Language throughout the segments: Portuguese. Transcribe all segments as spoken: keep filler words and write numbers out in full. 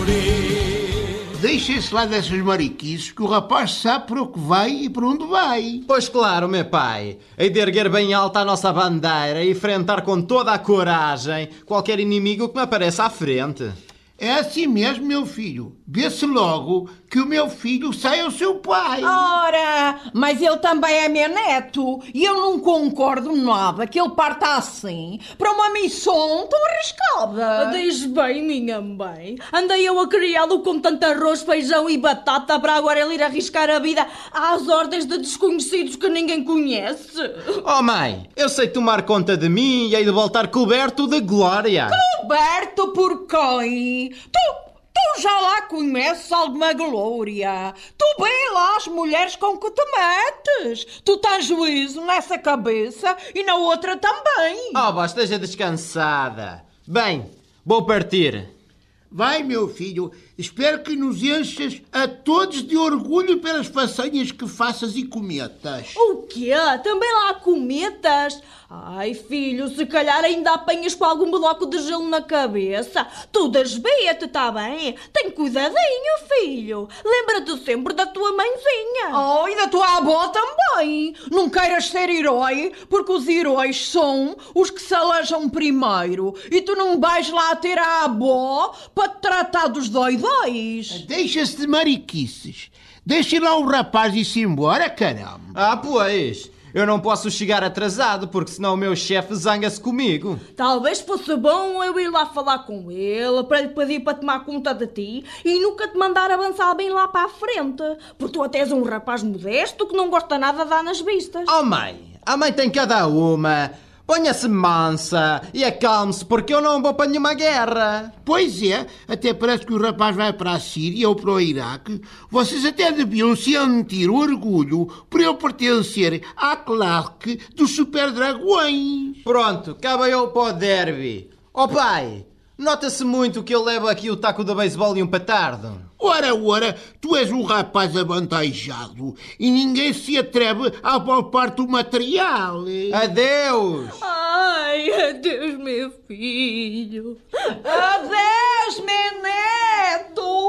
Deixem-se lá dessas mariquices que o rapaz sabe para o que vai e para onde vai. Pois claro, meu pai. Hei de erguer bem alta a nossa bandeira e enfrentar com toda a coragem qualquer inimigo que me apareça à frente. É assim mesmo, meu filho. Vê-se logo que o meu filho sai ao seu pai. Ora, mas ele também é meu neto e eu não concordo nada que ele parta assim para uma missão tão arriscada. Diz bem, minha mãe. Andei eu a criá-lo com tanto arroz, feijão e batata para agora ele ir arriscar a vida às ordens de desconhecidos que ninguém conhece. Oh mãe, eu sei tomar conta de mim e hei de voltar coberto de glória. Coberto por quem? Tu... Tu já lá conheces alguma glória. Tu vê lá as mulheres com que te metes. Tu tens juízo nessa cabeça e na outra também. Oh, vó, esteja descansada. Bem, vou partir. Vai, meu filho. Espero que nos enchas a todos de orgulho pelas façanhas que faças e cometas. O quê? Também lá há cometas? Ai, filho, se calhar ainda apanhas com algum bloco de gelo na cabeça. Tu desvia-te, tá bem? Tem cuidadinho, filho. Lembra-te sempre da tua mãezinha. Oh, e da tua avó também. Não queiras ser herói, porque os heróis são os que se alejam primeiro. E tu não vais lá ter a avó para te tratar dos doidões. Deixa-se de mariquices. Deixa lá o rapaz ir-se embora, caramba. Ah, pois. Eu não posso chegar atrasado, porque senão o meu chefe zanga-se comigo. Talvez fosse bom eu ir lá falar com ele, para lhe pedir para tomar conta de ti e nunca te mandar avançar bem lá para a frente. Porque tu até és um rapaz modesto que não gosta nada de dar nas vistas. Oh mãe, a mãe tem cada uma. Ponha-se mansa e acalme-se, porque eu não vou para nenhuma guerra. Pois é, até parece que o rapaz vai para a Síria ou para o Iraque. Vocês até deviam sentir orgulho por eu pertencer à claque dos super dragões. Pronto, cá eu para o derby. Oh pai, nota-se muito que eu levo aqui o taco de beisebol e um petardo. Ora, ora, tu és um rapaz avantajado e ninguém se atreve a palpar-te o material. Adeus! Ai, adeus, meu filho. Adeus, meu neto!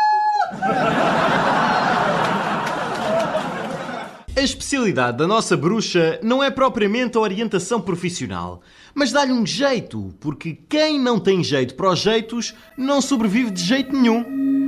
A especialidade da nossa bruxa não é propriamente a orientação profissional, mas dá-lhe um jeito, porque quem não tem jeito para os jeitos não sobrevive de jeito nenhum.